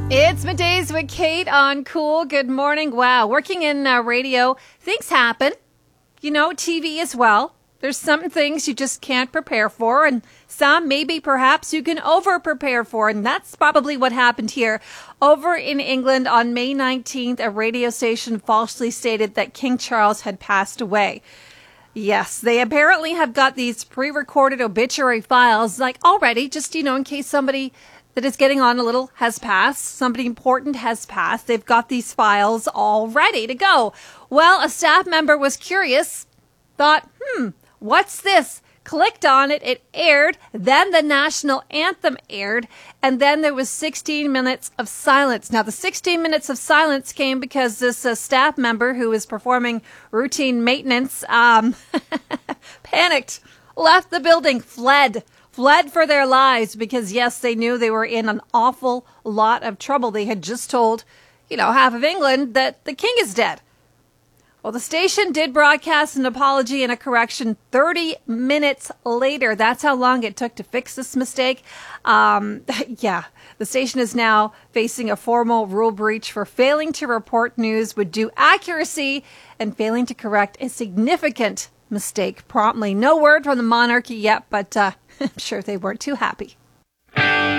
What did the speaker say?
It's Middays with Kate on Cool. Good morning. Wow, working in radio, things happen. You know, TV as well. There's some things you just can't prepare for, and some maybe perhaps you can over-prepare for, and that's probably what happened here. Over in England on May 19th, a radio station falsely stated that King Charles had passed away. Yes, they apparently have got these pre-recorded obituary files, like already, just, you know, in case somebody that is getting on a little has passed, somebody important has passed. They've got these files all ready to go. Well, a staff member was curious, thought, what's this? Clicked on it, it aired, then the national anthem aired, and then there was 16 minutes of silence. Now, the 16 minutes of silence came because this staff member who was performing routine maintenance panicked, left the building, fled for their lives because, yes, they knew they were in an awful lot of trouble. They had just told, half of England that the king is dead. Well, the station did broadcast an apology and a correction 30 minutes later. That's how long it took to fix this mistake. The station is now facing a formal rule breach for failing to report news with due accuracy and failing to correct a significant mistake promptly. No word from the monarchy yet, but I'm sure they weren't too happy.